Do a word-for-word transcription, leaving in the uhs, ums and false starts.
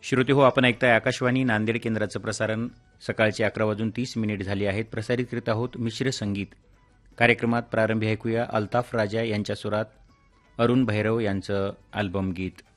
श्रोते हो, आपण ऐकताय आकाशवाणी नांदेड केंद्राचं प्रसारण. सकाळचे अकरा वाजून तीस मिनिट झाली आहेत. प्रसारित करीत आहोत मिश्र संगीत कार्यक्रमात. प्रारंभी ऐकूया अल्ताफ राजा यांच्या सुरात अरुण भैरव यांचं अल्बम गीत.